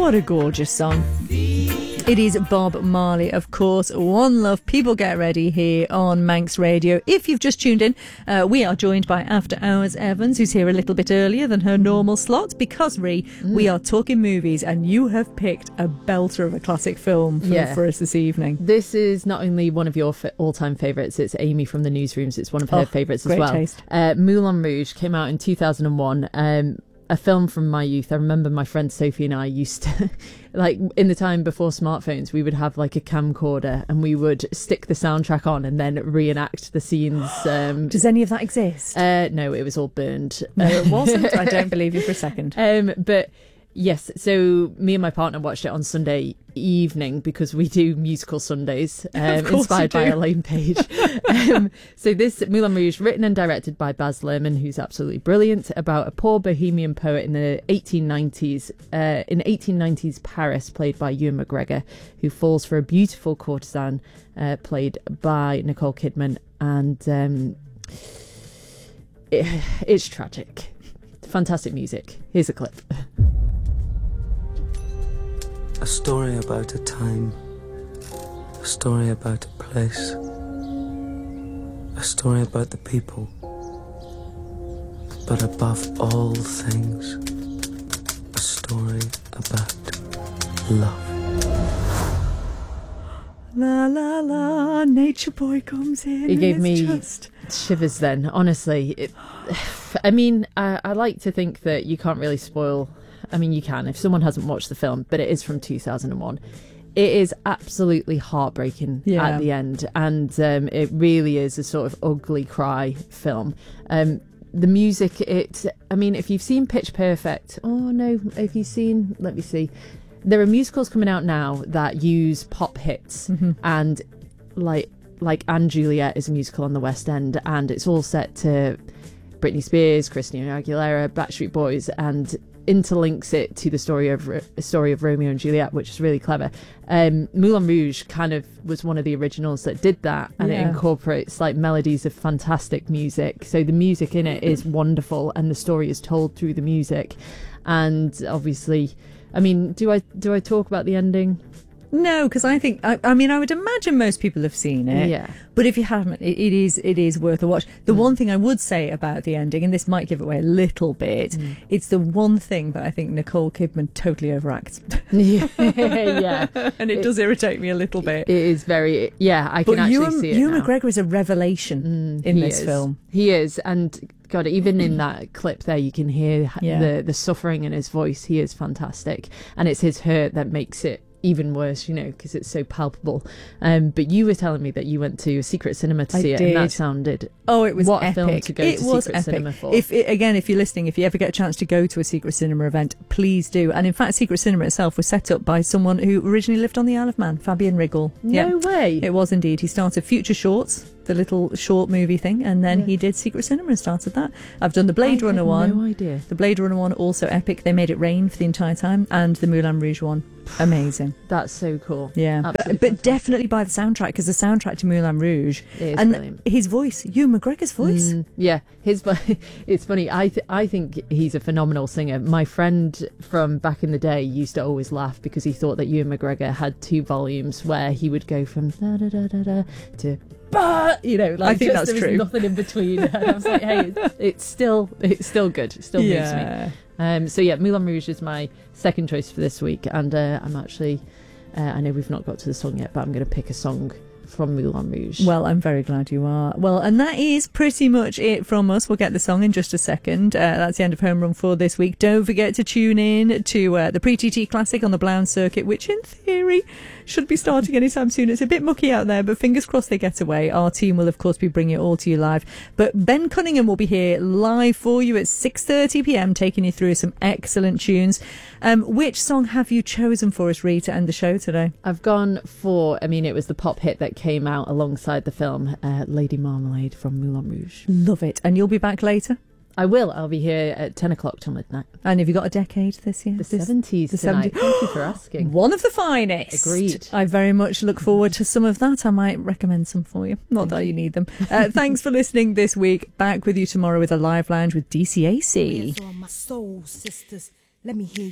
What a gorgeous song. It is Bob Marley, of course. One Love. People, get ready here on Manx Radio. If you've just tuned in, we are joined by After Hours Evans, who's here a little bit earlier than her normal slot, because, we are talking movies, and you have picked a belter of a classic film for us this evening. This is not only one of your all-time favourites, it's Amy from the Newsrooms. It's one of her favourites as well. Great taste. Moulin Rouge came out in 2001. A film from my youth. I remember my friend Sophie and I used to, like, in the time before smartphones, we would have like a camcorder and we would stick the soundtrack on and then reenact the scenes. Does any of that exist? No, it was all burned. No, it wasn't. I don't believe you for a second. But yes, so me and my partner watched it on Sunday evening because we do musical Sundays, inspired by Elaine Page. So this Moulin Rouge, written and directed by Baz Luhrmann, who's absolutely brilliant, about a poor bohemian poet in the 1890s, in 1890s Paris, played by Ewan McGregor, who falls for a beautiful courtesan, played by Nicole Kidman, and it's tragic. Fantastic music. Here's a clip. A story about a time, a story about a place, a story about the people, but above all things, a story about love. La la la, Nature Boy comes in. It gave me shivers then, honestly. I mean, I like to think that you can't really spoil. I mean, you can if someone hasn't watched the film, but it is from 2001. It is absolutely heartbreaking at the end, and it really is a sort of ugly cry film. The music, I mean, if you've seen Pitch Perfect, let me see. There are musicals coming out now that use pop hits, and like Anne Juliet is a musical on the West End, and it's all set to Britney Spears, Christina Aguilera, Backstreet Boys, and interlinks it to the story of Romeo and Juliet, which is really clever. Moulin Rouge kind of was one of the originals that did that, and it incorporates like melodies of fantastic music. So the music in it is wonderful, and the story is told through the music. And obviously, I mean, do I talk about the ending? No, because I think, I mean, I would imagine most people have seen it. Yeah. But if you haven't, it is worth a watch. The one thing I would say about the ending, and this might give away a little bit, it's the one thing that I think Nicole Kidman totally overacts. Yeah. And it does irritate me a little bit. It is very, I can actually see it Ewan now. McGregor is a revelation in this film. He is, and God, even in that clip there, you can hear the suffering in his voice. He is fantastic, and it's his hurt that makes it even worse, you know, because it's so palpable. But you were telling me that you went to a secret cinema to see it, and that sounded... Oh, it was what epic. film to go to secret cinema for. If you're listening, if you ever get a chance to go to a secret cinema event, please do. And in fact, secret cinema itself was set up by someone who originally lived on the Isle of Man, Fabian Wriggle. No way. It was indeed. He started Future Shorts, the little short movie thing, and then he did secret cinema and started that. I've done the Blade Runner one. No idea. The Blade Runner one, also epic. They made it rain for the entire time. And the Moulin Rouge one, amazing. That's so cool. Yeah, but definitely by the soundtrack, because the soundtrack to Moulin Rouge is and brilliant. His voice, Ewan McGregor's voice. It's funny. I think he's a phenomenal singer. My friend from back in the day used to always laugh because he thought that Ewan McGregor had two volumes where he would go from da da da da da to you know, like, I think that's there true. was nothing in between. And I was like, hey, it's still good. It still moves me. So yeah, Moulin Rouge is my second choice for this week, and I'm actually I know we've not got to the song yet, but I'm going to pick a song from Moulin Rouge. Well, I'm very glad you are. Well, and that is pretty much it from us. We'll get the song in just a second. That's the end of Home Run for this week. Don't forget to tune in to the Pre-TT Classic on the Blount Circuit, which in theory should be starting anytime soon. It's a bit mucky out there, but fingers crossed they get away. Our team will, of course, be bringing it all to you live. But Ben Cunningham will be here live for you at 6:30pm, taking you through some excellent tunes. Which song have you chosen for us, Ree, to end the show today? I've gone for, I mean, it was the pop hit that came out alongside the film, Lady Marmalade from Moulin Rouge. Love it. And you'll be back later? I will. I'll be here at 10 o'clock till midnight. And have you got a decade this year? The 70s The tonight. 70s. Thank you for asking. One of the finest. Agreed. I very much look forward to some of that. I might recommend some for you. Not that you need them. Thanks for listening this week. Back with you tomorrow with a live lounge with DCAC. My soul sisters, let me hear